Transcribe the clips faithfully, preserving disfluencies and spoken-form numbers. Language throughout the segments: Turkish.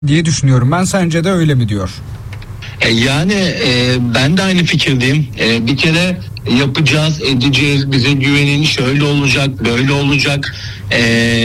diye düşünüyorum. Ben sence de öyle mi diyor? E yani e, ben de aynı fikirdeyim. E, bir kere yapacağız, edeceğiz, bize güvenin, şöyle olacak, böyle olacak e,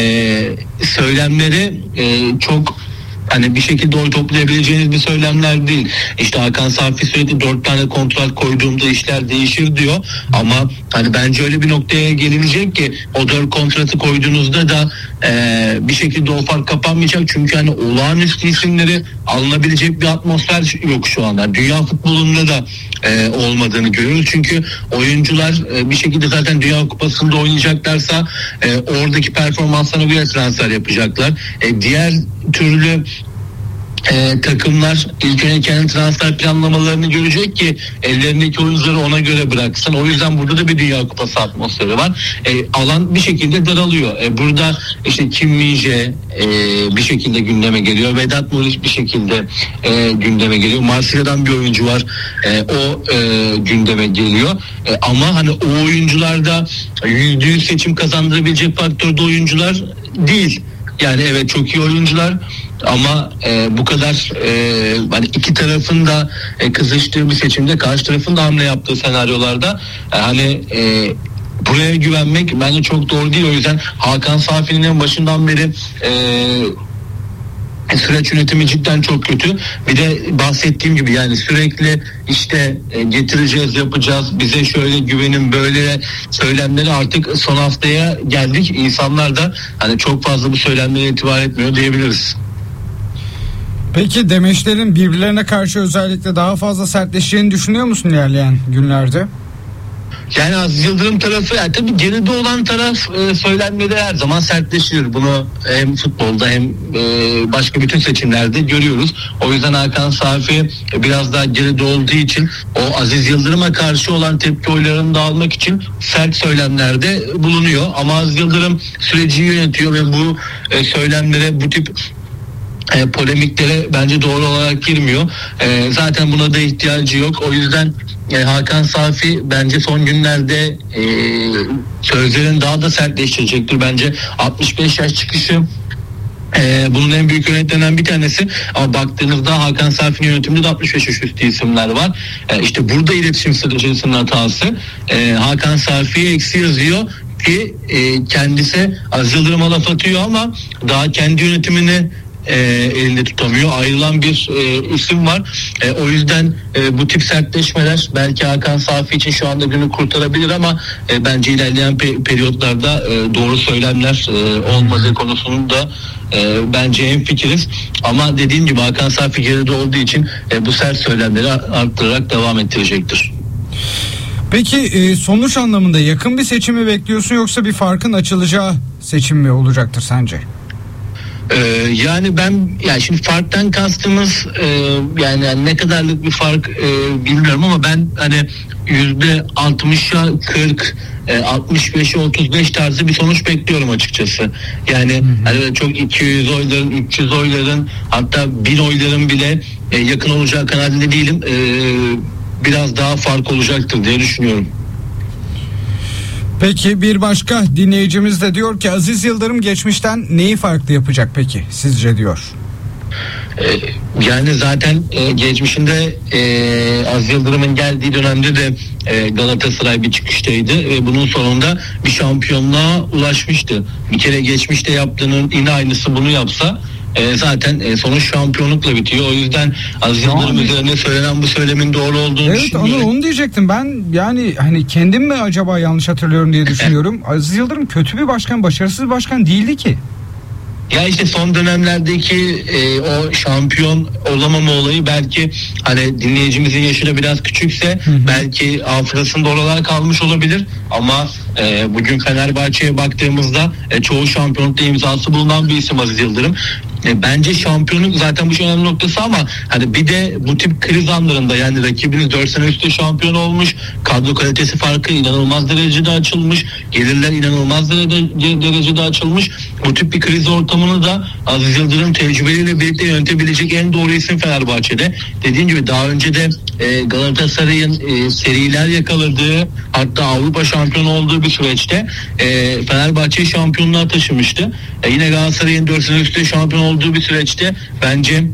söylemleri e, çok hani bir şekilde oy toplayabileceğiniz bir söylemler değil. İşte Hakan Safi sürekli dört tane kontrat koyduğumda işler değişir diyor. Ama hani bence öyle bir noktaya gelinecek ki o dört kontratı koyduğunuzda da e, bir şekilde o fark kapanmayacak. Çünkü hani olağanüstü isimleri alınabilecek bir atmosfer yok şu anda. Dünya futbolunda da e, olmadığını görüyoruz. Çünkü oyuncular e, bir şekilde zaten Dünya Kupası'nda oynayacaklarsa e, oradaki performanslarına göre transfer yapacaklar. E, diğer türlü Ee, takımlar ilk önce kendi transfer planlamalarını görecek ki ellerindeki oyuncuları ona göre bıraksın. O yüzden burada da bir Dünya Kupası atmosferi var. Ee, alan bir şekilde daralıyor. Ee, burada işte Kim Min-jae e, bir şekilde gündeme geliyor. Vedat Muriç bir şekilde e, gündeme geliyor. Marsilya'dan bir oyuncu var. E, o e, gündeme geliyor. E, ama hani o oyuncularda yüzde yüz seçim kazandırabilecek faktörde oyuncular değil. Yani evet çok iyi oyuncular ama e, bu kadar e, hani iki tarafın da e, kızıştığı bir seçimde karşı tarafın da hamle yaptığı senaryolarda e, hani e, buraya güvenmek bence çok doğru değil. O yüzden Hakan Safi'nin en başından beri e, süreç yönetimi cidden çok kötü. Bir de bahsettiğim gibi yani sürekli işte e, getireceğiz, yapacağız, bize şöyle güvenin, böyle söylemleri artık son haftaya geldik. İnsanlar da hani çok fazla bu söylemlere itibar etmiyor diyebiliriz. Peki demeçlerin birbirlerine karşı özellikle daha fazla sertleşeceğini düşünüyor musun ilerleyen günlerde? Yani Aziz Yıldırım tarafı yani tabii geride olan taraf e, söylenmede her zaman sertleşiyor. Bunu hem futbolda hem e, başka bütün seçimlerde görüyoruz. O yüzden Hakan Safi e, biraz daha geride olduğu için o Aziz Yıldırım'a karşı olan tepki oylarını da almak için sert söylemlerde bulunuyor. Ama Aziz Yıldırım süreci yönetiyor ve bu e, söylemlere, bu tip E, polemiklere bence doğru olarak girmiyor. E, zaten buna da ihtiyacı yok. O yüzden e, Hakan Safi bence son günlerde e, sözlerin daha da sertleştirecektir. Bence altmış beş yaş çıkışı Ee, bunun en büyük yönetlenen bir tanesi ama baktığınızda Hakan Safi'nin yönetiminde de altmış beş yaş üstü isimler var. Ee, işte burada iletişim stratejisinin hatası. Ee, Hakan Safi'ye eksi yazıyor ki e, kendisi Aziz Yıldırım'a laf atıyor ama daha kendi yönetimini E, elinde tutamıyor. Ayrılan bir e, isim var. E, o yüzden e, bu tip sertleşmeler belki Hakan Safi için şu anda günü kurtarabilir ama e, bence ilerleyen pe- periyotlarda e, doğru söylemler e, olmadığı konusunda e, bence hemfikiriz. Ama dediğim gibi Hakan Safi geride olduğu için e, bu sert söylemleri arttırarak devam ettirecektir. Peki e, sonuç anlamında yakın bir seçim mi bekliyorsun yoksa bir farkın açılacağı seçim mi olacaktır sence? Ee, yani ben yani şimdi farktan kastımız e, yani ne kadarlık bir fark e, bilmiyorum ama ben hani yüzde altmışa kırk e, altmış beşe otuz beş tarzı bir sonuç bekliyorum açıkçası. Yani hani çok iki yüz oyların, üç yüz oyların, hatta bin oyların bile e, yakın olacağı kanaatinde değilim. E, biraz daha fark olacaktır diye düşünüyorum. Peki bir başka dinleyicimiz de diyor ki Aziz Yıldırım geçmişten neyi farklı yapacak peki sizce diyor. Yani zaten geçmişinde Aziz Yıldırım'ın geldiği dönemde de Galatasaray bir çıkıştaydı ve bunun sonunda bir şampiyonluğa ulaşmıştı. Bir kere geçmişte yaptığının yine aynısı bunu yapsa E, zaten e, sonuç şampiyonlukla bitiyor. O yüzden Aziz Yıldırım üzerine söylenen bu söylemin doğru olduğunu evet, düşünüyorum. Evet onu, onu diyecektim ben. Yani hani kendim mi acaba yanlış hatırlıyorum diye düşünüyorum. Aziz Yıldırım kötü bir başkan, başarısız bir başkan değildi ki. Ya işte son dönemlerdeki e, o şampiyon olamama olayı belki hani dinleyicimizin yaşı da biraz küçükse hı hı. belki hafızasında oralar kalmış olabilir ama e, bugün Fenerbahçe'ye baktığımızda e, çoğu şampiyonlukta imzası bulunan bir isim Aziz Yıldırım. E, bence şampiyonluk zaten bu şey önemli noktası ama hani bir de bu tip kriz anlarında yani rakibiniz dört sene üstte şampiyon olmuş, kadro kalitesi farkı inanılmaz derecede açılmış, gelirler inanılmaz derecede, derecede açılmış. Bu tip bir kriz ortamını da Aziz Yıldırım tecrübeliyle birlikte yönetebilecek en doğru isim Fenerbahçe'de. Dediğim gibi daha önce de e, Galatasaray'ın e, seriler yakaladığı, hatta Avrupa şampiyonu olduğu bir süreçte e, Fenerbahçe'yi şampiyonluğa taşımıştı. E, yine Galatasaray'ın dört sene üstte şampiyon olduğu olduğu bir süreçte bence